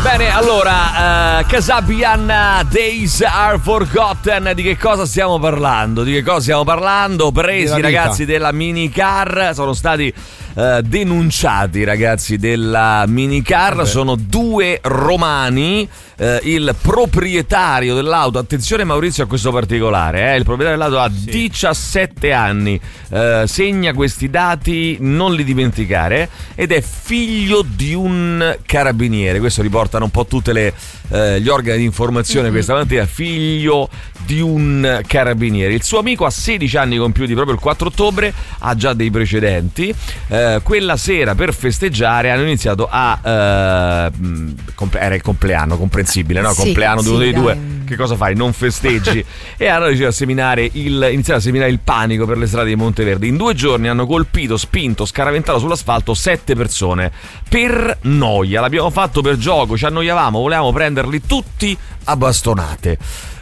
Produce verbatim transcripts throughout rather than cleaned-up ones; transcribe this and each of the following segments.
Bene, allora, uh, Kasabian, Days Are Forgotten. Di che cosa stiamo parlando? Di che cosa stiamo parlando? Presi, ragazzi della minicar, sono stati uh, denunciati, ragazzi della minicar. Vabbè. Sono due romani. Uh, il proprietario dell'auto, attenzione Maurizio a questo particolare, eh, il proprietario dell'auto ha sì. diciassette anni, uh, segna questi dati, non li dimenticare, ed è figlio di un carabiniere. Questo riportano un po' tutte le uh, gli organi di informazione mm-hmm. questa mattina. Figlio di un carabiniere. Il suo amico ha sedici anni compiuti proprio il quattro ottobre, ha già dei precedenti. Uh, quella sera per festeggiare hanno iniziato a uh, comple- era il compleanno, comprensibile, no? Sì, compleanno di uno dei dai. due, che cosa fai? Non festeggi? E hanno deciso a seminare il iniziato a seminare il panico per le strade di Monteverde. In due giorni hanno colpito, spinto, scaraventato sull'asfalto sette persone per noia. L'abbiamo fatto per gioco, ci annoiavamo, volevamo prenderli tutti a bastonate.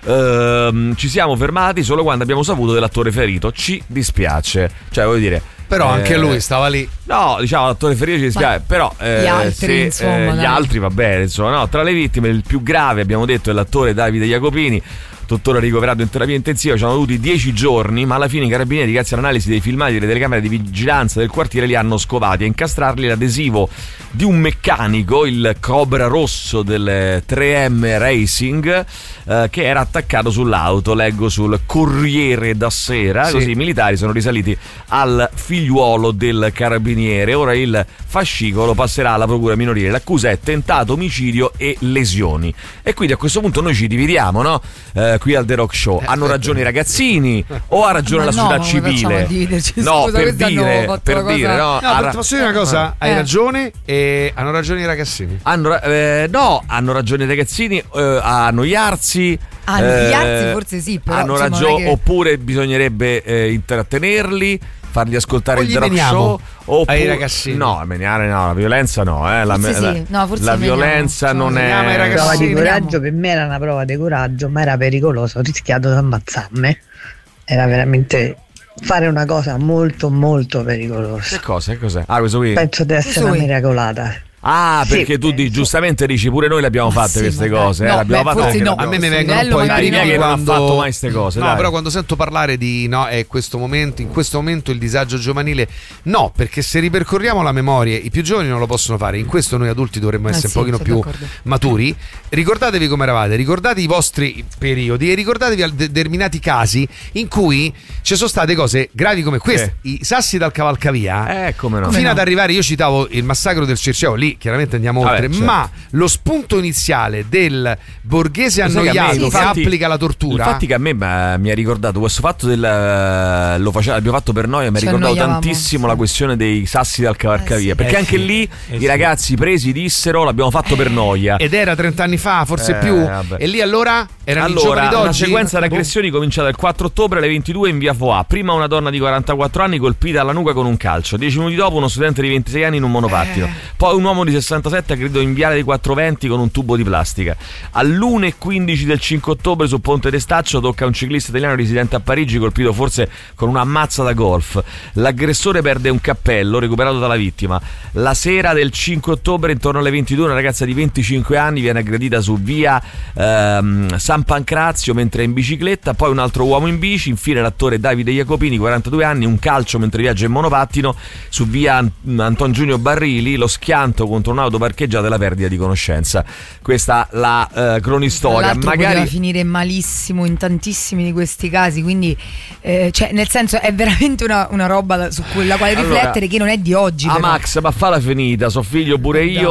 Uh, ci siamo fermati solo quando abbiamo saputo dell'attore ferito. Ci dispiace, cioè voglio dire, però eh, anche lui stava lì. No, diciamo l'attore ferito ci dispiace, ma però eh, gli altri, se, insomma, eh, gli altri va bene, insomma, no, tra le vittime il più grave abbiamo detto è l'attore Davide Jacopini, tuttora ricoverato in terapia intensiva. Ci hanno avuti dieci giorni, ma alla fine i carabinieri, grazie all'analisi dei filmati delle telecamere di vigilanza del quartiere, li hanno scovati. A incastrarli l'adesivo di un meccanico, il Cobra rosso del tre M Racing, eh, che era attaccato sull'auto, leggo sul Corriere da Sera. Sì. Così i militari sono risaliti al figliuolo del carabiniere. Ora il fascicolo passerà alla procura minorile. L'accusa è tentato omicidio e lesioni. E quindi a questo punto noi ci dividiamo, no? Eh, qui al The Rock Show. Hanno ragione i ragazzini o ha ragione ma la società no, civile? No, scusa, per dire, per dire no, no ra- posso dire una cosa? Eh. Hai ragione, e hanno ragione i ragazzini. Hanno, eh, no, hanno ragione i ragazzini eh, a annoiarsi. A annoiarsi eh, forse sì, però hanno ragione, che... oppure bisognerebbe eh, intrattenerli, farli ascoltare o il drop show, oppure ai ragazzini. No, menare no, la violenza no, eh, la, forse la, sì. no, forse la violenza cioè, non è la prova di coraggio. Per me era una prova di coraggio, ma era pericoloso, ho rischiato di ammazzarmi. Era veramente fare una cosa molto molto pericolosa. Che cosa? Che cos'è? Ah, questo qui? Penso di essere una miracolata. Ah, sì, perché tu penso. giustamente dici pure noi le abbiamo fatte sì, queste magari. cose, no, eh, l'abbiamo beh, fatte no. A me mi vengono un po' i brividi che non quando... hanno fatto mai queste cose. No, dai. però quando sento parlare di no, è questo momento, in questo momento il disagio giovanile, no, perché se ripercorriamo la memoria, i più giovani non lo possono fare. In questo noi adulti dovremmo essere eh sì, un pochino più d'accordo. maturi. Ricordatevi come eravate, ricordate i vostri periodi e ricordatevi determinati casi in cui ci sono state cose gravi come queste. Eh. I sassi dal cavalcavia, eh, come no. fino come ad no. arrivare, io citavo il massacro del Circeo, lì chiaramente andiamo Vabbè, oltre, certo. ma lo spunto iniziale del borghese annoiato che, infatti, che applica la tortura, infatti che a me ma, mi ha ricordato questo fatto del lo faceva, l'abbiamo fatto per noi, mi ha ricordato tantissimo sì. la questione dei sassi dal cavalcavia, eh sì. perché eh anche sì. lì eh i sì. ragazzi presi dissero l'abbiamo fatto eh. per noia, ed era trenta anni fa, forse eh, più vabbè. E lì allora erano allora, i giovani d'oggi. Una sequenza di aggressioni cominciata il quattro ottobre alle ventidue in via Foà. Prima una donna di quarantaquattro anni colpita alla nuca con un calcio, dieci minuti dopo uno studente di ventisei anni in un monopattino, eh. poi un uomo di sessantasette aggredito in viale dei quattro venti con un tubo di plastica. All'una e quindici del cinque ottobre su Ponte d'Estaccio tocca un ciclista italiano residente a Parigi colpito forse con una mazza da golf. L'aggressore perde un cappello recuperato dalla vittima. La sera del cinque ottobre intorno alle ventidue una ragazza di venticinque anni viene aggredita su via ehm, San Pancrazio mentre è in bicicletta, poi un altro uomo in bici, infine l'attore Davide Jacopini, quarantadue anni, un calcio mentre viaggia in monopattino su via Anton Giunio Barrili, lo schianto contro un'auto parcheggiata e la perdita di conoscenza. Questa la uh, cronistoria. Magari poteva finire malissimo in tantissimi di questi casi, quindi eh, cioè nel senso è veramente una, una roba su cui la quale allora, riflettere, che non è di oggi. Ah, però. Max, ma falla finita, so figlio pure io.